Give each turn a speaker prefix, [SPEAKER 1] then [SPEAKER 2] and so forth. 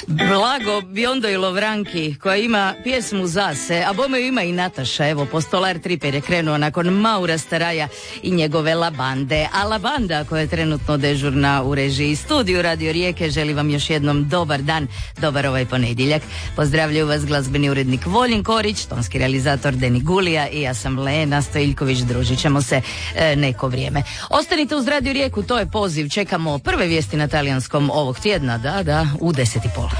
[SPEAKER 1] Blago Biondo i Lovranki, koja ima pjesmu Zase, a bome ima i Nataša. Evo, Postolar Triper je krenuo nakon Maura Staraja i njegove Labande. A Labanda, koja je trenutno dežurna u režiji studiju Radio Rijeke, želi vam još jednom dobar dan, dobar ovaj ponedjeljak. Pozdravljaju vas glazbeni urednik Voljin Korić, tonski realizator Deni Gulija i ja sam Lena Stojiljković. Družit ćemo se neko vrijeme. Ostanite uz Radio Rijeku, to je poziv. Čekamo prve vijesti na talijanskom ovog tjedna, da, u 10:30.